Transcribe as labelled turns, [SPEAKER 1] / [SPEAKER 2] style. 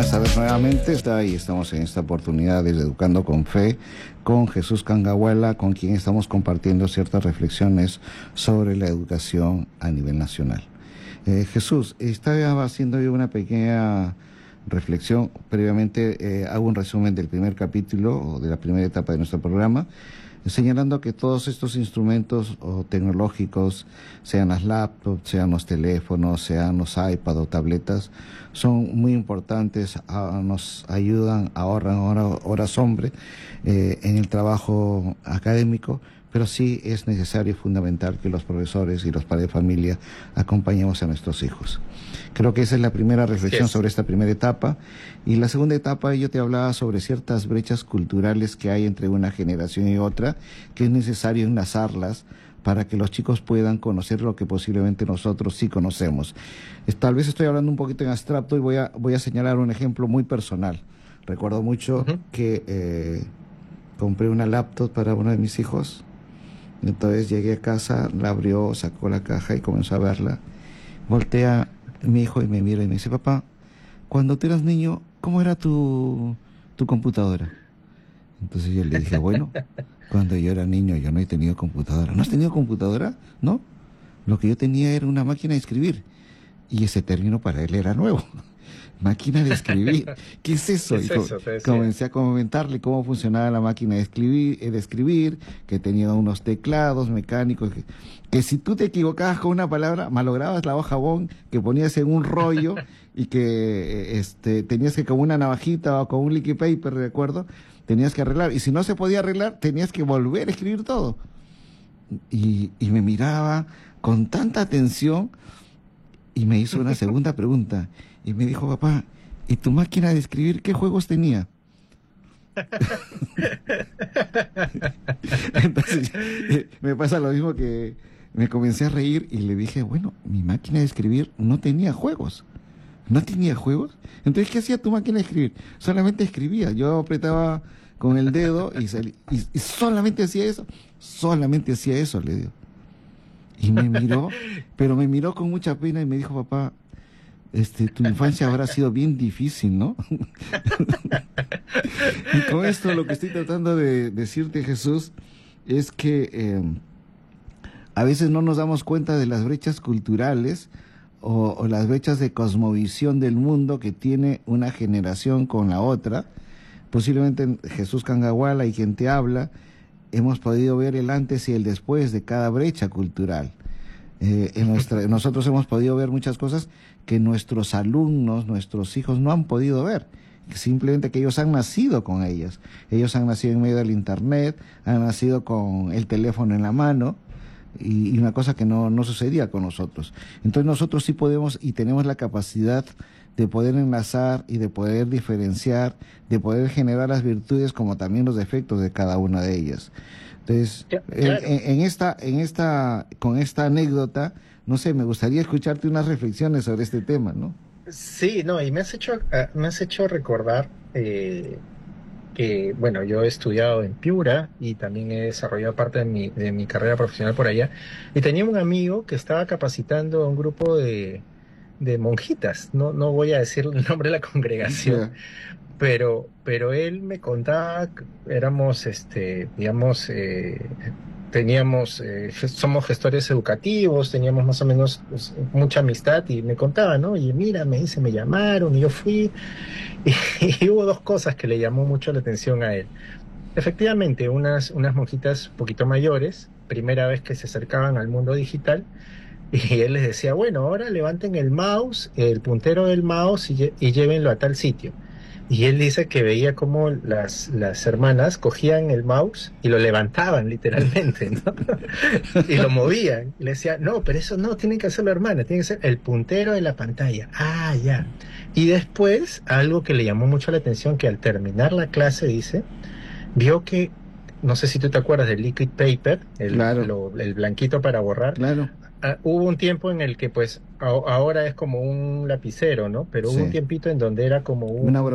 [SPEAKER 1] buenas tardes nuevamente. Estamos en esta oportunidad de Educando con Fe con Jesús Cangahuala, con quien estamos compartiendo ciertas reflexiones sobre la educación a nivel nacional. Jesús, estaba haciendo yo una pequeña reflexión. Previamente hago un resumen del primer capítulo o de la primera etapa de nuestro programa, señalando que todos estos instrumentos tecnológicos, sean las laptops, sean los teléfonos, sean los iPad o tabletas, son muy importantes, nos ayudan, ahorran horas hombre en el trabajo académico, pero sí es necesario y fundamental que los profesores y los padres de familia acompañemos a nuestros hijos. Creo que esa es la primera reflexión sobre esta primera etapa. Y la segunda etapa yo te hablaba sobre ciertas brechas culturales que hay entre una generación y otra, que es necesario enlazarlas para que los chicos puedan conocer lo que posiblemente nosotros sí conocemos. Tal vez estoy hablando un poquito en abstracto y voy a señalar un ejemplo muy personal. Recuerdo mucho que compré una laptop para uno de mis hijos. Entonces llegué a casa, la abrió, sacó la caja y comenzó a verla. Voltea mi hijo y me mira y me dice: papá, cuando tú eras niño, ¿cómo era tu computadora? Entonces yo le dije: bueno, cuando yo era niño yo no he tenido computadora. ¿No has tenido computadora? No. Lo que yo tenía era una máquina de escribir. Y ese término para él era nuevo. Máquina de escribir. ¿Qué es eso?
[SPEAKER 2] ¿Qué es eso?
[SPEAKER 1] Comencé a comentarle cómo funcionaba la máquina de escribir, que tenía unos teclados mecánicos, que si tú te equivocabas con una palabra, malograbas la hoja bond que ponías en un rollo y que tenías que, con una navajita o con un liquid paper, recuerdo, tenías que arreglar. Y si no se podía arreglar, tenías que volver a escribir todo. Y me miraba con tanta atención y me hizo una segunda pregunta. Y me dijo: papá, ¿y tu máquina de escribir qué juegos tenía? Entonces me pasa lo mismo, que me comencé a reír y le dije: bueno, mi máquina de escribir no tenía juegos. ¿No tenía juegos? Entonces, ¿qué hacía tu máquina de escribir? Solamente escribía. Yo apretaba con el dedo y solamente hacía eso. Solamente hacía eso, le digo. Y me miró, pero me miró con mucha pena y me dijo: papá, tu infancia habrá sido bien difícil, ¿no? Y con esto lo que estoy tratando de decirte, Jesús, es que a veces no nos damos cuenta de las brechas culturales o las brechas de cosmovisión del mundo que tiene una generación con la otra. Posiblemente Jesús Cangahuala y quien te habla hemos podido ver el antes y el después de cada brecha cultural. Nosotros hemos podido ver muchas cosas que nuestros alumnos, nuestros hijos no han podido ver, simplemente que ellos han nacido con ellas. Ellos han nacido en medio del internet, han nacido con el teléfono en la mano, y una cosa que no sucedía con nosotros. Entonces nosotros sí podemos y tenemos la capacidad de poder enlazar y de poder diferenciar, de poder generar las virtudes como también los defectos de cada una de ellas. Entonces, claro, con esta anécdota, no sé, me gustaría escucharte unas reflexiones sobre este tema, ¿no?
[SPEAKER 2] Sí, no, y me has hecho recordar que, bueno, yo he estudiado en Piura y también he desarrollado parte de mi carrera profesional por allá, y tenía un amigo que estaba capacitando a un grupo de monjitas. No voy a decir el nombre de la congregación, pero él me contaba, éramos, digamos, somos gestores educativos, teníamos más o menos, pues, mucha amistad, y me contaba, ¿no? Y mira, me dice, me llamaron y yo fui, y hubo dos cosas que le llamó mucho la atención a él. Efectivamente, unas monjitas un poquito mayores, primera vez que se acercaban al mundo digital, y él les decía: bueno, ahora levanten el mouse, el puntero del mouse, y llévenlo a tal sitio. Y él dice que veía cómo las hermanas cogían el mouse y lo levantaban literalmente, ¿no? Y lo movían. Y le decía: no, pero eso no, tienen que hacerlo, hermana, tiene que ser el puntero de la pantalla. Ah, ya. Y después, algo que le llamó mucho la atención, que al terminar la clase, dice, vio que, no sé si tú te acuerdas del liquid paper,
[SPEAKER 1] Claro.
[SPEAKER 2] el blanquito para borrar.
[SPEAKER 1] Claro.
[SPEAKER 2] Hubo un tiempo en el que, pues, ahora es como un lapicero, ¿no? Pero hubo un
[SPEAKER 1] Sí.
[SPEAKER 2] tiempito en donde era como
[SPEAKER 1] Una